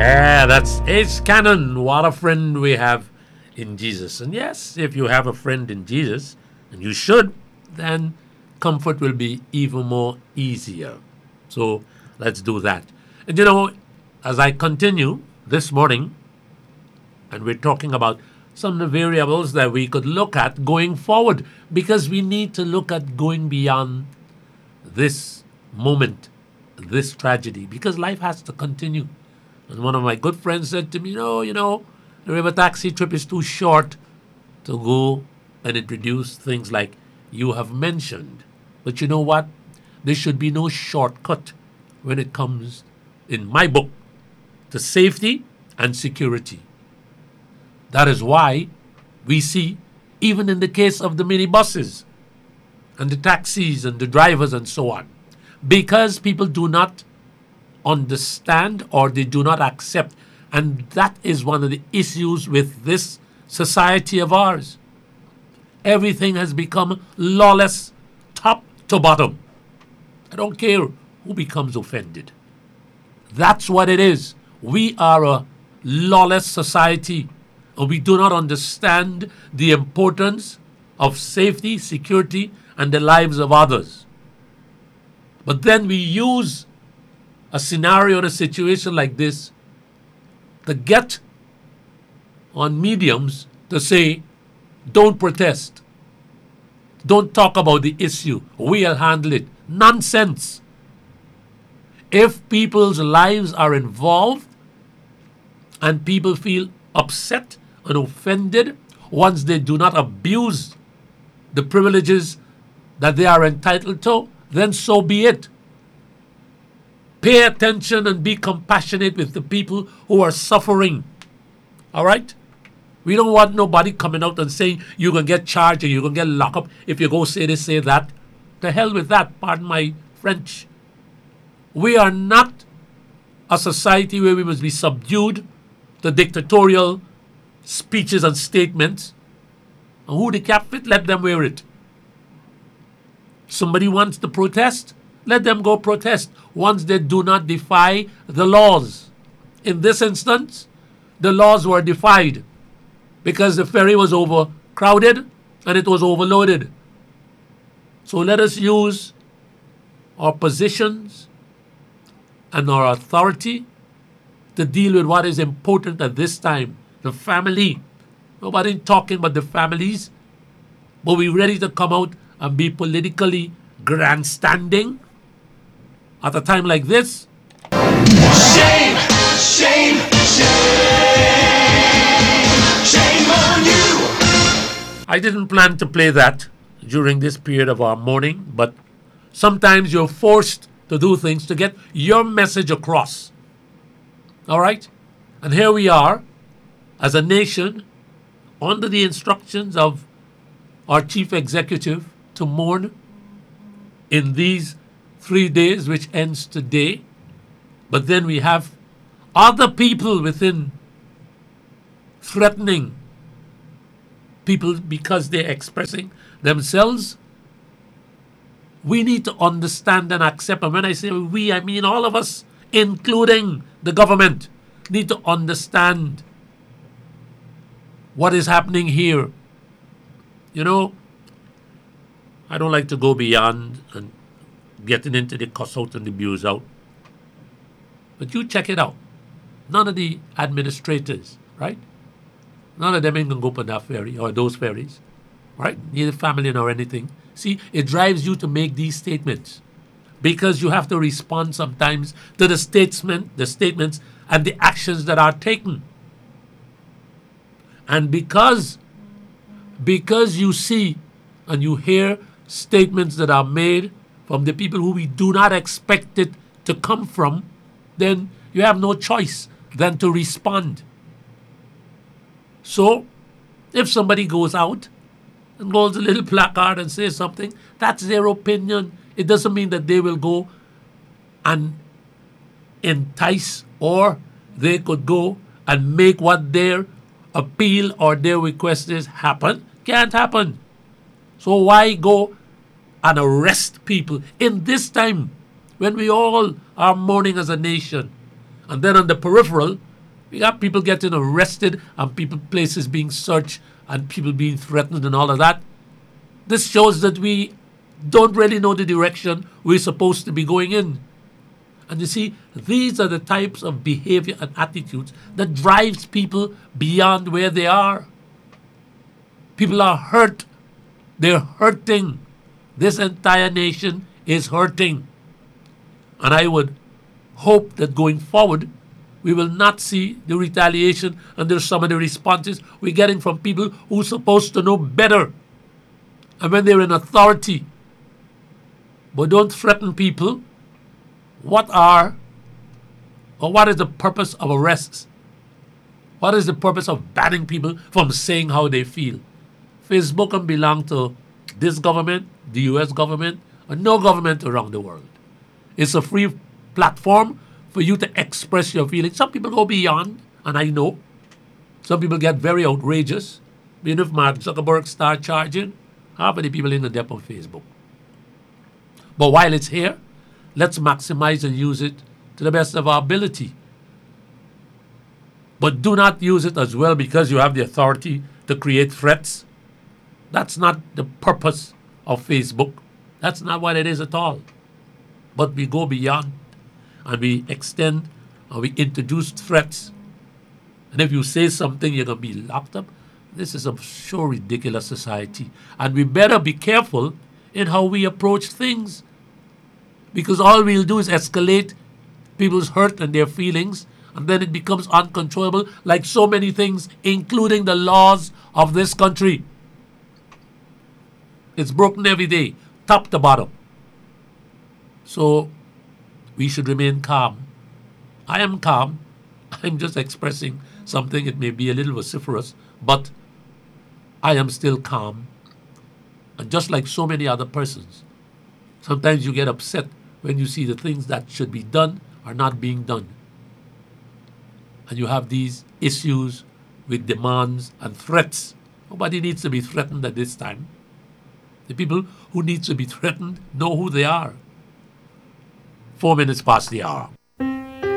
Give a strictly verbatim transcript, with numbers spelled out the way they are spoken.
Yeah, that's Ace Cannon. What a friend we have in Jesus. And yes, if you have a friend in Jesus, and you should, then comfort will be even more easier. So let's do that. And you know, as I continue this morning, and we're talking about some of the variables that we could look at going forward, because we need to look at going beyond this moment, this tragedy, because life has to continue. And one of my good friends said to me, no, you know, the river taxi trip is too short to go and introduce things like you have mentioned. But you know what? There should be no shortcut when it comes, in my book, to safety and security. That is why we see, even in the case of the minibuses and the taxis and the drivers and so on, because people do not understand or they do not accept. And that is one of the issues with this society of ours. Everything has become lawless, top to bottom. I don't care who becomes offended. That's what it is. We are a lawless society, and we do not understand the importance of safety, security, and the lives of others. But then we use a scenario or a situation like this to get on mediums to say, don't protest. Don't talk about the issue. We'll handle it. Nonsense. If people's lives are involved and people feel upset and offended once they do not abuse the privileges that they are entitled to, then so be it. Pay attention and be compassionate with the people who are suffering. All right? We don't want nobody coming out and saying you're going to get charged or you're going to get locked up if you go say this, say that. To hell with that, pardon my French. We are not a society where we must be subdued to dictatorial speeches and statements. And who the cap fit, let them wear it. Somebody wants to protest, let them go protest once they do not defy the laws. In this instance, the laws were defied because the ferry was overcrowded and it was overloaded. So let us use our positions and our authority to deal with what is important at this time. The family. Nobody talking about the families, but we're ready to come out and be politically grandstanding at a time like this. Shame, shame, shame, shame on you. I didn't plan to play that during this period of our mourning, but sometimes you're forced to do things to get your message across. All right? And here we are as a nation under the instructions of our chief executive to mourn in these three days, which ends today. But then we have other people within threatening people because they're expressing themselves. We need to understand and accept. And when I say we, I mean all of us, including the government, need to understand what is happening here. You know, I don't like to go beyond and getting into the cuss out and the abuse out. But you check it out. None of the administrators, right? None of them ain't going to go on that ferry or those ferries, right? Neither family nor anything. See, it drives you to make these statements because you have to respond sometimes to the statement, the statements and the actions that are taken. And because, because you see and you hear statements that are made from the people who we do not expect it to come from, then you have no choice than to respond. So, if somebody goes out and holds a little placard and says something, that's their opinion. It doesn't mean that they will go and entice, or they could go and make what their appeal or their request is happen. Can't happen. So why go and arrest people in this time when we all are mourning as a nation? And then on the peripheral, We got people getting arrested and people places being searched and people being threatened and all of that. This shows that we don't really know the direction we're supposed to be going in. And you see, these are the types of behavior and attitudes that drives people beyond where they are. People are hurt. They're hurting. This entire nation is hurting. And I would hope that going forward, we will not see the retaliation and there's some of the responses we're getting from people who are supposed to know better. And when they're in authority, but don't threaten people, what are or what is the purpose of arrests? What is the purpose of banning people from saying how they feel? Facebook can belong to this government, the U S government, or no government around the world. It's a free platform for you to express your feelings. Some people go beyond, and I know. Some people get very outrageous. Even if Mark Zuckerberg starts charging, half of the people in the depth of Facebook. But while it's here, let's maximize and use it to the best of our ability. But do not use it as well because you have the authority to create threats. That's not the purpose of Facebook. That's not what it is at all. But we go beyond and we extend and we introduce threats. And if you say something, you're going to be locked up. This is a sure ridiculous society. And we better be careful in how we approach things. Because all we'll do is escalate people's hurt and their feelings. And then it becomes uncontrollable, like so many things, including the laws of this country. It's broken every day, top to bottom. So we should remain calm. I am calm. I'm just expressing something. It may be a little vociferous, but I am still calm. And just like so many other persons, sometimes you get upset when you see the things that should be done are not being done. And you have these issues with demands and threats. Nobody needs to be threatened at this time. The people who need to be threatened know who they are. Four minutes past the hour.